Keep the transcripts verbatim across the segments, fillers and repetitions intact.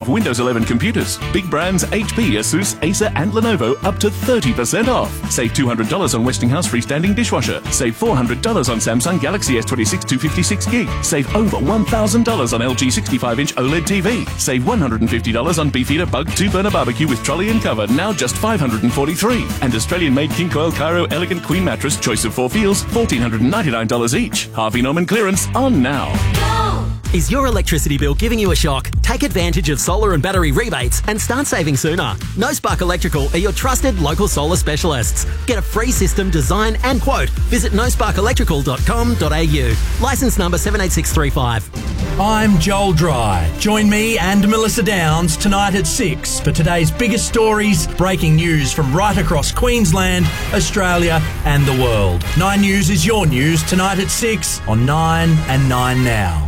of Windows eleven computers. Big brands H P, Asus, Acer and Lenovo up to thirty percent off. Save two hundred dollars on Westinghouse freestanding dishwasher. Save four hundred dollars on Samsung Galaxy S twenty-six two fifty-six gig. Save over one thousand dollars on L G sixty-five inch OLED T V. Save one hundred fifty dollars on Beefeater Bug two burner barbecue with trolley and cover, now just five hundred forty-three dollars. And Australian-made King Coil Cairo Elegant Queen Mattress, choice of four feels, one thousand four hundred ninety-nine dollars each. Harvey Norman clearance on now. Is your electricity bill giving you a shock? Take advantage of solar and battery rebates and start saving sooner. No Spark Electrical are your trusted local solar specialists. Get a free system, design and quote. Visit no spark electrical dot com dot a u. Licence number seven eight six three five. I'm Joel Dry. Join me and Melissa Downs tonight at six for today's biggest stories, breaking news from right across Queensland, Australia and the world. Nine News is your news tonight at six on Nine and Nine Now.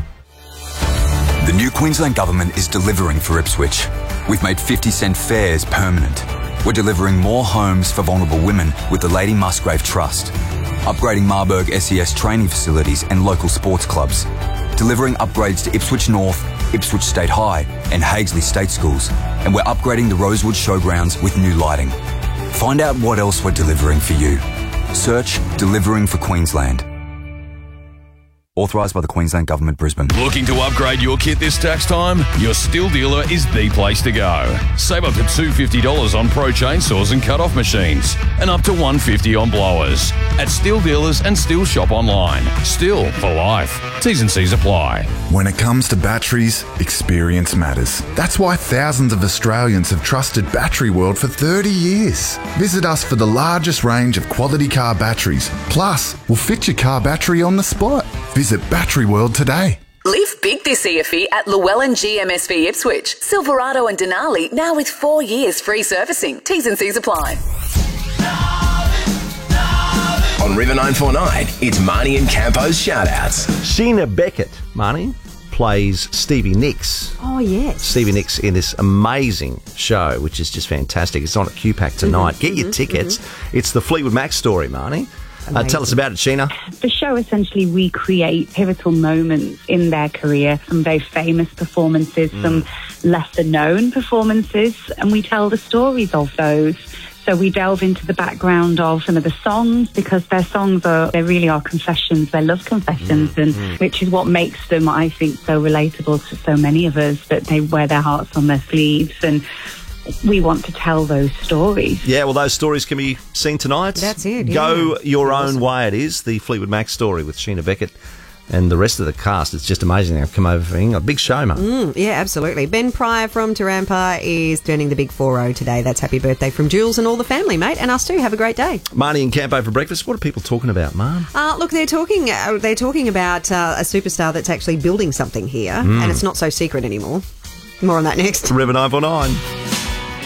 The new Queensland Government is delivering for Ipswich. We've made fifty cent fares permanent. We're delivering more homes for vulnerable women with the Lady Musgrave Trust. Upgrading Marburg S E S training facilities and local sports clubs. Delivering upgrades to Ipswich North, Ipswich State High and Hagesley State Schools. And we're upgrading the Rosewood Showgrounds with new lighting. Find out what else we're delivering for you. Search Delivering for Queensland. Authorised by the Queensland Government, Brisbane. Looking to upgrade your kit this tax time? Your Stihl dealer is the place to go. Save up to two hundred fifty dollars on pro chainsaws and cut-off machines, and up to one hundred fifty dollars on blowers. At Stihl Dealers and Stihl Shop Online. Stihl for life. T's and C's apply. When it comes to batteries, experience matters. That's why thousands of Australians have trusted Battery World for thirty years. Visit us for the largest range of quality car batteries. Plus, we'll fit your car battery on the spot. Visit Battery World today. Live big this E F E at Llewellyn G M S V Ipswich, Silverado and Denali, now with four years free servicing. T's and C's apply. On River nine four nine, it's Marnie and Campo's shout-outs. Sheena Beckett, Marnie, plays Stevie Nicks. Oh, yes. Stevie Nicks in this amazing show, which is just fantastic. It's on at Q PAC tonight. Mm-hmm, Get your mm-hmm, tickets. Mm-hmm. It's the Fleetwood Mac story, Marnie. Uh, tell us about it, Sheena. The show essentially recreates pivotal moments in their career, some very famous performances, mm. some lesser-known performances, and we tell the stories of those. So we delve into the background of some of the songs, because their songs are, they really are confessions, they're love confessions, mm. and mm. which is what makes them, I think, so relatable to so many of us, that they wear their hearts on their sleeves, and we want to tell those stories. Yeah, well, those stories can be seen tonight. That's it. Yeah. Go your That's own awesome. way. It is the Fleetwood Mac story with Sheena Beckett and the rest of the cast. It's just amazing. They've come over for a big show, mate. Mm, yeah, absolutely. Ben Pryor from Tarampa is turning the big four oh today. That's happy birthday from Jules and all the family, mate. And us too. Have a great day. Marnie and Campo for breakfast. What are people talking about, Marn? Uh, look, they're talking. Uh, they're talking about uh, a superstar that's actually building something here, mm. and it's not so secret anymore. More on that next. River nine four nine.